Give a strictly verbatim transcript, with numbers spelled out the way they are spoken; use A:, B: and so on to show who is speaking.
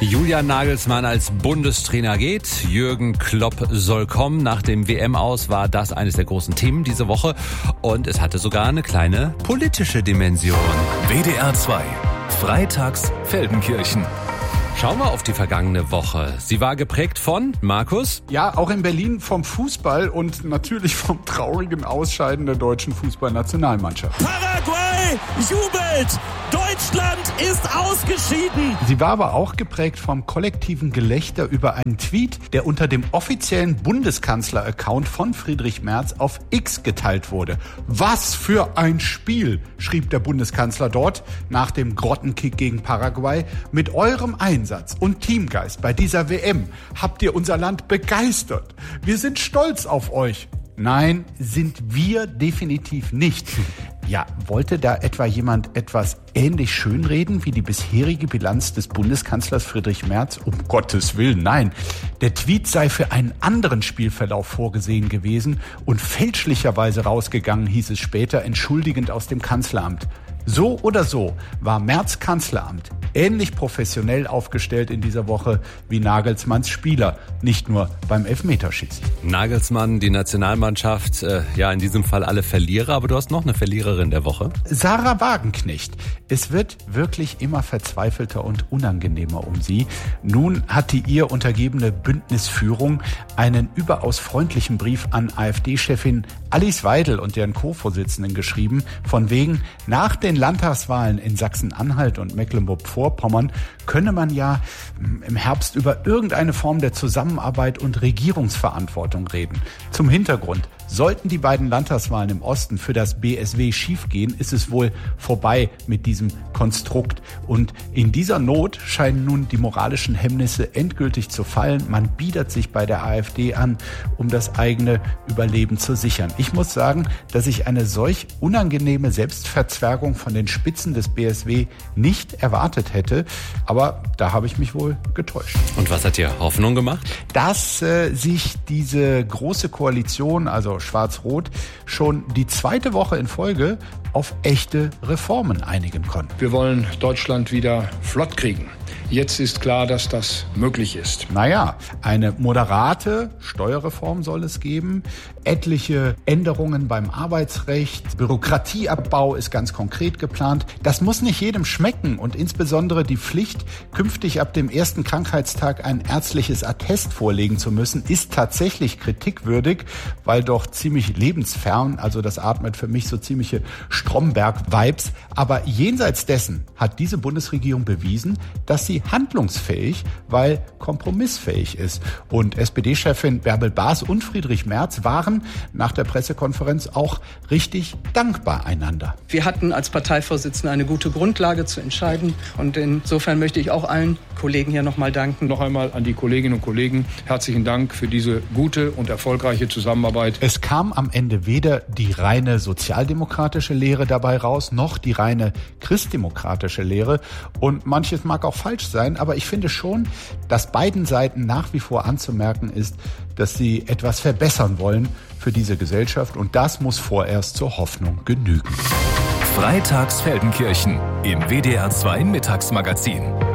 A: Julian Nagelsmann als Bundestrainer geht. Jürgen Klopp soll kommen. Nach dem W M-Aus war das eines der großen Themen diese Woche. Und es hatte sogar eine kleine politische Dimension.
B: W D R zwei. Freitags Feldenkirchen.
A: Schauen wir auf die vergangene Woche. Sie war geprägt von, Markus?
C: Ja, auch in Berlin vom Fußball und natürlich vom traurigen Ausscheiden der deutschen Fußballnationalmannschaft.
D: Paraguay jubelt! Deutschland ist ausgeschieden!
C: Sie war aber auch geprägt vom kollektiven Gelächter über einen Tweet, der unter dem offiziellen Bundeskanzler-Account von Friedrich Merz auf X geteilt wurde. Was für ein Spiel, schrieb der Bundeskanzler dort nach dem Grottenkick gegen Paraguay. Mit eurem Einsatz und Teamgeist bei dieser W M habt ihr unser Land begeistert. Wir sind stolz auf euch. Nein, sind wir definitiv nicht. Ja, wollte da etwa jemand etwas ähnlich schönreden wie die bisherige Bilanz des Bundeskanzlers Friedrich Merz? Um Gottes Willen, nein. Der Tweet sei für einen anderen Spielverlauf vorgesehen gewesen und fälschlicherweise rausgegangen, hieß es später, entschuldigend aus dem Kanzleramt. So oder so war Merz Kanzleramt ähnlich professionell aufgestellt in dieser Woche wie Nagelsmanns Spieler, nicht nur beim Elfmeterschießen.
A: Nagelsmann, die Nationalmannschaft, äh, ja in diesem Fall alle Verlierer, aber du hast noch eine Verliererin der Woche.
C: Sarah Wagenknecht. Es wird wirklich immer verzweifelter und unangenehmer um sie. Nun hat die ihr untergebene Bündnisführung einen überaus freundlichen Brief an AfD-Chefin Alice Weidel und deren Co-Vorsitzenden geschrieben, von wegen, nach den Landtagswahlen in Sachsen-Anhalt und Mecklenburg-Vorpommern könne man ja im Herbst über irgendeine Form der Zusammenarbeit und Regierungsverantwortung reden. Zum Hintergrund: Sollten die beiden Landtagswahlen im Osten für das B S W schiefgehen, ist es wohl vorbei mit diesem Konstrukt. Und in dieser Not scheinen nun die moralischen Hemmnisse endgültig zu fallen. Man biedert sich bei der AfD an, um das eigene Überleben zu sichern. Ich muss sagen, dass ich eine solch unangenehme Selbstverzwergung von den Spitzen des B S W nicht erwartet hätte. Aber da habe ich mich wohl getäuscht.
A: Und was hat dir Hoffnung gemacht?
C: Dass äh, sich diese große Koalition, also Schwarz-Rot, schon die zweite Woche in Folge auf echte Reformen einigen konnten.
E: Wir wollen Deutschland wieder flott kriegen. Jetzt ist klar, dass das möglich ist.
C: Naja, eine moderate Steuerreform soll es geben, etliche Änderungen beim Arbeitsrecht, Bürokratieabbau ist ganz konkret geplant. Das muss nicht jedem schmecken und insbesondere die Pflicht, künftig ab dem ersten Krankheitstag ein ärztliches Attest vorlegen zu müssen, ist tatsächlich kritikwürdig, weil doch ziemlich lebensfern, also das atmet für mich so ziemliche Stromberg-Vibes. Aber jenseits dessen hat diese Bundesregierung bewiesen, dass sie handlungsfähig, weil kompromissfähig ist. Und S P D-Chefin Bärbel Baas und Friedrich Merz waren nach der Pressekonferenz auch richtig dankbar einander.
F: Wir hatten als Parteivorsitzende eine gute Grundlage zu entscheiden. Und insofern möchte ich auch allen Kollegen hier nochmal danken.
E: Noch einmal an die Kolleginnen und Kollegen herzlichen Dank für diese gute und erfolgreiche Zusammenarbeit.
C: Es kam am Ende weder die reine sozialdemokratische Lehre dabei raus, noch die reine christdemokratische Lehre. Und manches mag auch falsch sein, aber ich finde schon, dass beiden Seiten nach wie vor anzumerken ist, dass sie etwas verbessern wollen für diese Gesellschaft. Und das muss vorerst zur Hoffnung genügen.
B: Freitags Feldenkirchen im W D R zwei Mittagsmagazin.